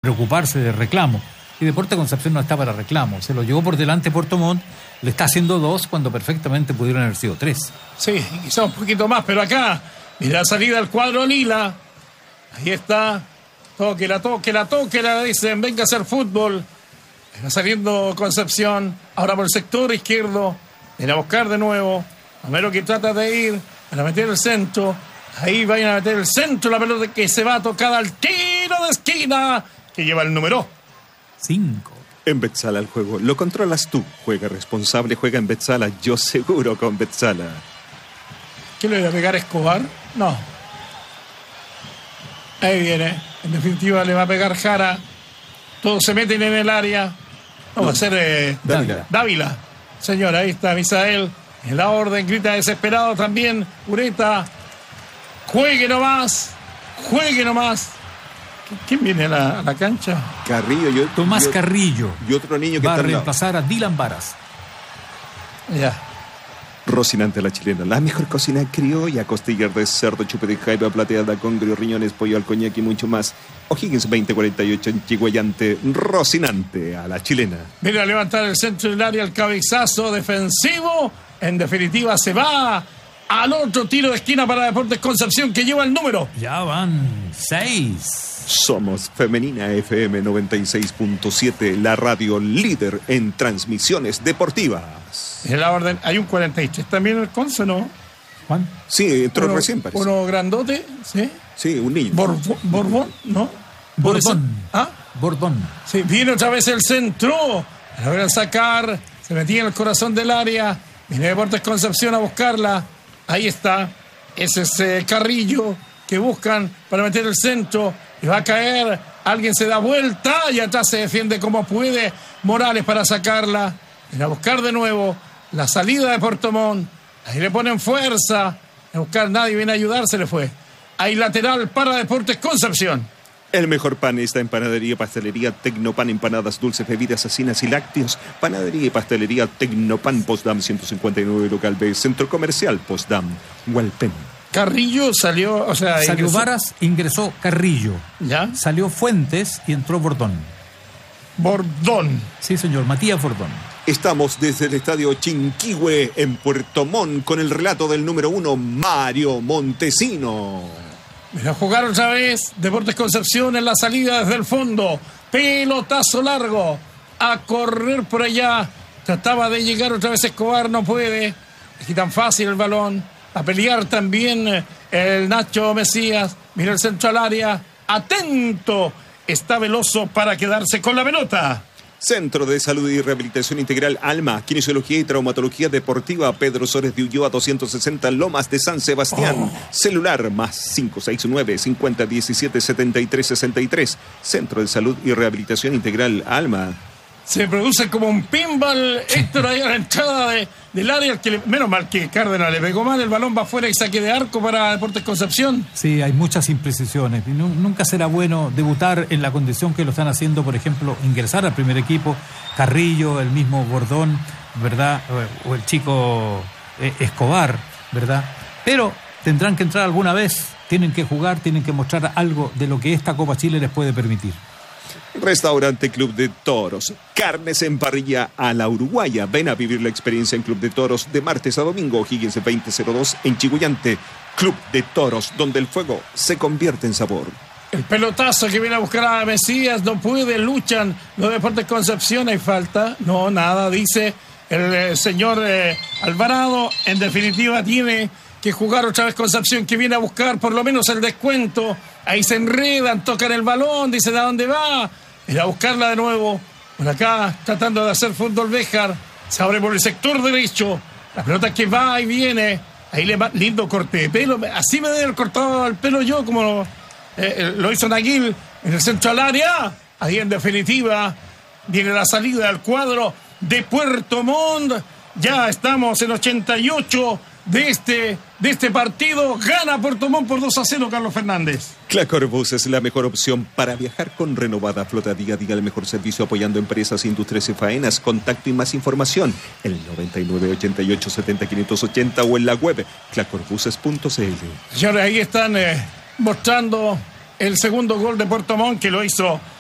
preocuparse de reclamo. Y Deportes Concepción no está para reclamo. Se lo llevó por delante Puerto Montt, le está haciendo 2 cuando perfectamente pudieron haber sido 3. Sí, quizá un poquito más, pero acá, mira la salida del cuadro Lila. Ahí está. Tóquela, dicen, venga a hacer fútbol. Está saliendo Concepción. Ahora por el sector izquierdo. Viene a buscar de nuevo. Romero que trata de ir para meter el centro. Ahí vayan a meter el centro. La pelota que se va tocada al tiro de esquina. Que lleva el número 5. En Betzala el juego lo controlas tú. Juega responsable, juega en Betzala. Yo seguro con Betzala. ¿Qué le voy a pegar a Escobar? No. Ahí viene. En definitiva le va a pegar Jara. Todos se meten en el área. No, va a ser Dávila. Señor, ahí está Misael. En la orden, grita desesperado también. Ureta. Juegue nomás. ¿Quién viene a la cancha? Carrillo. Tomás Carrillo. Y otro niño que va está a reemplazar a Dylan Varas. Ya. Rocinante la chilena, la mejor cocina criolla, costillas de cerdo, chupe de jaiba plateada, congrio, riñones, pollo al coñac y mucho más. O'Higgins 2048 en Chiguayante. Rocinante a la chilena. Viene a levantar el centro del área, el cabezazo defensivo. En definitiva se va al otro tiro de esquina para Deportes Concepción, que lleva el número. Ya van 6. Somos Femenina FM 96.7, la radio líder en transmisiones deportivas. En la orden, hay un 43 también en el Conce, ¿no? ¿Juan? Sí, entró recién, parece. Uno grandote, ¿sí? Sí, un niño. Borbón, ¿no? Bordón. ¿Ah? Bordón. Sí, viene otra vez el centro. La van a sacar. Se metía en el corazón del área. Viene Deportes Concepción a buscarla. Ahí está. Ese es Carrillo que buscan para meter el centro. Y va a caer. Alguien se da vuelta y atrás se defiende como puede Morales para sacarla. Viene a buscar de nuevo la salida de Puerto Montt. Ahí le ponen fuerza. A buscar, nadie viene a ayudar, se le fue. Hay lateral para Deportes Concepción. El mejor pan está en Panadería y Pastelería Tecnopan, empanadas, dulces, bebidas, asesinas y lácteos. Panadería y Pastelería Tecnopan, Postdam 159, local B, Centro Comercial Postdam, Hualpén. Carrillo salió, o sea... Salió Varas, ingresó Carrillo. ¿Ya? Salió Fuentes y entró Bordón. Bordón. Sí, señor, Matías Bordón. Estamos desde el estadio Chinquihue en Puerto Montt con el relato del número 1, Mario Montesino. A jugar otra vez Deportes Concepción en la salida desde el fondo. Pelotazo largo. A correr por allá. Trataba de llegar otra vez Escobar, no puede. Aquí tan fácil el balón. A pelear también el Nacho Mesías. Mira el centro al área. Atento. Está Veloso para quedarse con la pelota. Centro de Salud y Rehabilitación Integral Alma, Kinesiología y Traumatología Deportiva, Pedro Sores de Ulloa 260, Lomas de San Sebastián. Celular más 569-5017-7363. Centro de Salud y Rehabilitación Integral Alma. Se produce como un pinball, Héctor, ahí a la entrada del área. Menos mal que Cárdenas le pegó mal, el balón va afuera y saque de arco para Deportes Concepción. Sí, hay muchas imprecisiones. Nunca será bueno debutar en la condición que lo están haciendo, por ejemplo, ingresar al primer equipo. Carrillo, el mismo Bordón, ¿verdad? O el chico Escobar, ¿verdad? Pero tendrán que entrar alguna vez, tienen que jugar, tienen que mostrar algo de lo que esta Copa Chile les puede permitir. Restaurante Club de Toros, carnes en parrilla a la uruguaya. Ven a vivir la experiencia en Club de Toros de martes a domingo. O'Higgins 2002 en Chiguayante. Club de Toros, donde el fuego se convierte en sabor. El pelotazo que viene a buscar a Mesías, no puede, luchan los Deportes Concepción. Hay falta, no, nada, dice el señor Alvarado. En definitiva tiene que jugar otra vez Concepción, que viene a buscar por lo menos el descuento. Ahí se enredan, tocan el balón, dicen a dónde va. Ir a buscarla de nuevo. Por acá, tratando de hacer fútbol Béjar. Se abre por el sector derecho. La pelota que va y viene. Ahí le va, lindo corte de pelo. Así me debe haber cortado el pelo yo, como lo hizo Naguil en el centro al área. Ahí en definitiva viene la salida del cuadro de Puerto Montt. Ya estamos en 88 de este partido. Gana Puerto Montt por 2-0, Carlos Fernández. Clacorbus es la mejor opción para viajar con renovada flota. Día a día el mejor servicio apoyando empresas, industrias y faenas. Contacto y más información el 9988700580 o en la web clacorbuses.cl. Señores, ahí están mostrando el segundo gol de Puerto Montt, que lo hizo